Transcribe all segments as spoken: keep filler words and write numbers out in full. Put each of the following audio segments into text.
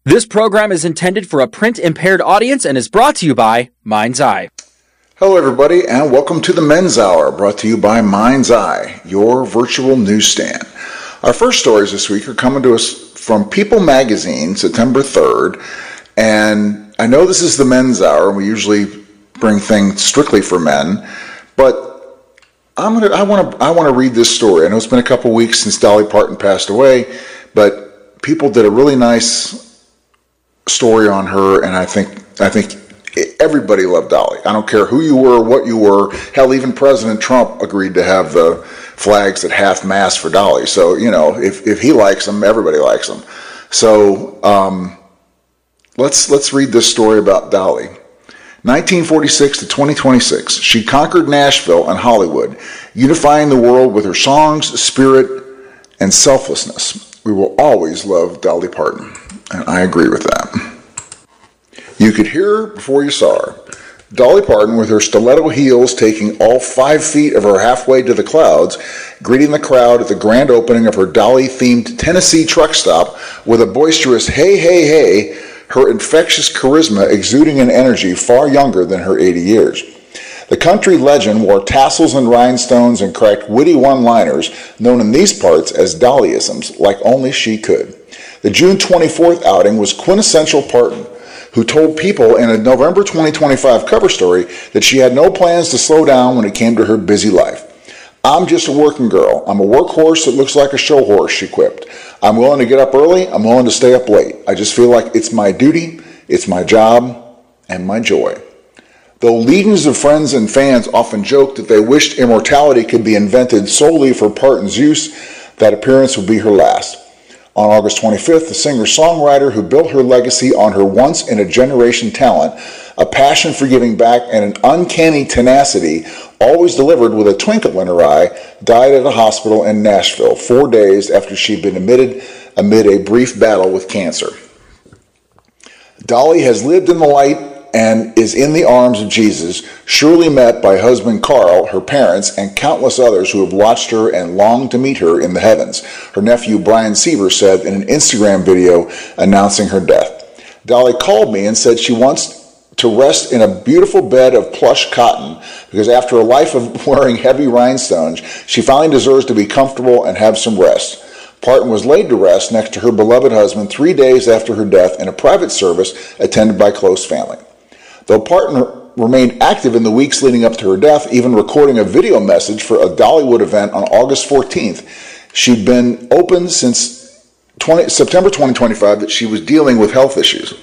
This program is intended for a print-impaired audience and is brought to you by Mind's Eye. Hello, everybody, and welcome to the Men's Hour, brought to you by Mind's Eye, your virtual newsstand. Our first stories this week are coming to us from People Magazine, September third, and I know this is the Men's Hour, and we usually bring things strictly for men, but I'm gonna, I want to I want to read this story. I know it's been a couple weeks since Dolly Parton passed away, but People did a really nice story on her, and I think I think everybody loved Dolly. I don't care who you were, what you were. Hell, even President Trump agreed to have the flags at half-mast for Dolly. So, you know, if, if he likes them, everybody likes them. So um, let's let's read this story about Dolly. nineteen forty-six to twenty twenty-six, she conquered Nashville and Hollywood, unifying the world with her songs, spirit, and selflessness. We will always love Dolly Parton. And I agree with that. You could hear her before you saw her. Dolly Parton, with her stiletto heels taking all five feet of her halfway to the clouds, greeting the crowd at the grand opening of her Dolly-themed Tennessee truck stop with a boisterous hey, hey, hey, her infectious charisma exuding an energy far younger than her eighty years. The country legend wore tassels and rhinestones and cracked witty one-liners known in these parts as Dollyisms like only she could. The June twenty-fourth outing was quintessential Parton, who told People in a November twenty twenty-five cover story that she had no plans to slow down when it came to her busy life. "I'm just a working girl. I'm a workhorse that looks like a show horse," she quipped. "I'm willing to get up early. I'm willing to stay up late. I just feel like it's my duty, it's my job, and my joy." Though legions of friends and fans often joked that they wished immortality could be invented solely for Parton's use, that appearance would be her last. On August twenty-fifth, the singer-songwriter who built her legacy on her once-in-a-generation talent, a passion for giving back, and an uncanny tenacity, always delivered with a twinkle in her eye, died at a hospital in Nashville four days after she'd been admitted amid a brief battle with cancer. Dolly has lived in the light and is in the arms of Jesus, surely met by husband Carl, her parents, and countless others who have watched her and longed to meet her in the heavens, her nephew Brian Seaver said in an Instagram video announcing her death. "Dolly called me and said she wants to rest in a beautiful bed of plush cotton because after a life of wearing heavy rhinestones, she finally deserves to be comfortable and have some rest." Parton was laid to rest next to her beloved husband three days after her death in a private service attended by close family. Though Parton remained active in the weeks leading up to her death, even recording a video message for a Dollywood event on August fourteenth, she'd been open since September twenty twenty-five that she was dealing with health issues.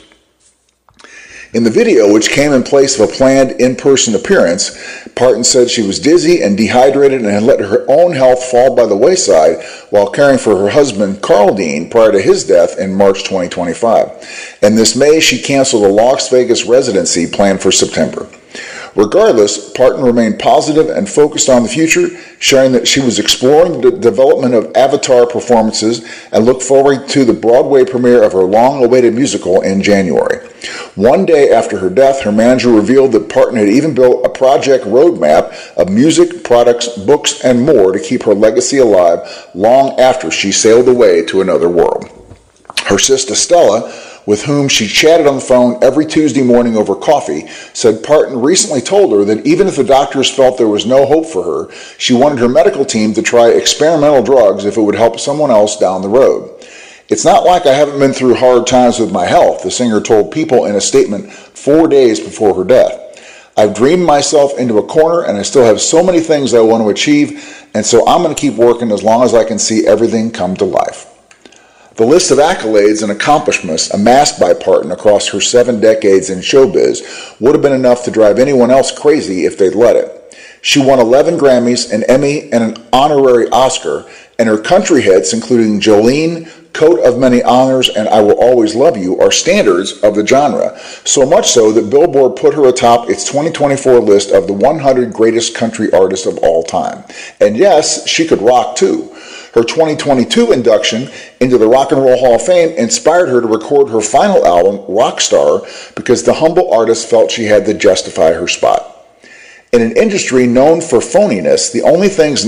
In the video, which came in place of a planned in-person appearance, Parton said she was dizzy and dehydrated and had let her own health fall by the wayside while caring for her husband, Carl Dean, prior to his death in March twenty twenty-five. And this May, she canceled a Las Vegas residency planned for September. Regardless, Parton remained positive and focused on the future, sharing that she was exploring the development of Avatar performances and looked forward to the Broadway premiere of her long-awaited musical in January. One day after her death, her manager revealed that Parton had even built a project roadmap of music, products, books, and more to keep her legacy alive long after she sailed away to another world. Her sister Stella, with whom she chatted on the phone every Tuesday morning over coffee, said Parton recently told her that even if the doctors felt there was no hope for her, she wanted her medical team to try experimental drugs if it would help someone else down the road. "It's not like I haven't been through hard times with my health," the singer told People in a statement four days before her death. "I've dreamed myself into a corner and I still have so many things I want to achieve, and so I'm going to keep working as long as I can see everything come to life." The list of accolades and accomplishments amassed by Parton across her seven decades in showbiz would have been enough to drive anyone else crazy if they'd let it. She won eleven Grammys, an Emmy, and an honorary Oscar, and her country hits, including Jolene, Coat of Many Honors, and I Will Always Love You, are standards of the genre, so much so that Billboard put her atop its twenty twenty-four list of the one hundred greatest country artists of all time. And yes, she could rock too. Her twenty twenty-two induction into the Rock and Roll Hall of Fame inspired her to record her final album, Rockstar, because the humble artist felt she had to justify her spot. In an industry known for phoniness, the only things